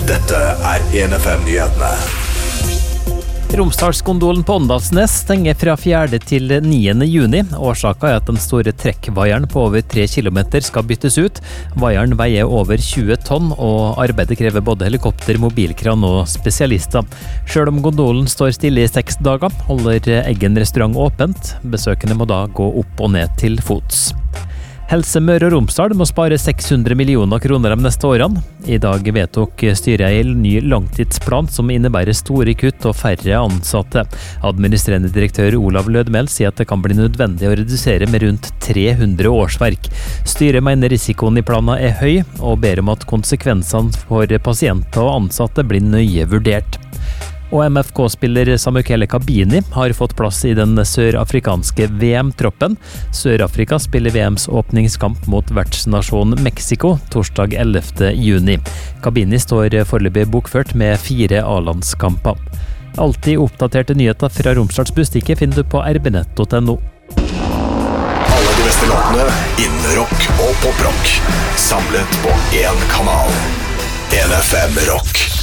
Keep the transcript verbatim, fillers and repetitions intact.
Dette er en F M-nyhetene. Romsdalsgondolen på Åndalsnes stenger fra fjerde til niende juni. Årsaken er at den store trekkvaieren på over tre kilometer skal byttes ut. Vaieren veier over tjue tonn, og arbeidet krever både helikopter, mobilkran og spesialister. Selv om gondolen står stille i seks dager, holder Eggen restaurant åpent. Besøkende må da gå opp og ned til fots. Helse Møre og Romsdal må spare seks hundre millioner kroner de neste årene. I dag vedtok styret en ny langtidsplan som innebærer store kutt og færre ansatte. Administrerende direktør Olav Lødmel sier at det kan bli nødvendig å redusere med rundt tre hundre årsverk. Styret mener risikoen i planen er høy, og ber om at konsekvensene for pasienter og ansatte blir nøye vurdert. Og M F K-spiller Samukele Kabini har fått plass i den sørafrikanske V M-troppen. Sør-Afrika spiller V M's åpningskamp mot vertsnasjonen Mexico torsdag ellevte juni. Kabini står foreløpig bokført med fire A-landskamper. Alltid oppdaterte nyheter fra Romsdals Bustikke finner du på r b nett punktum no. Alle de beste låtene innen rock og poprock, samlet på én kanal. en F M Rock.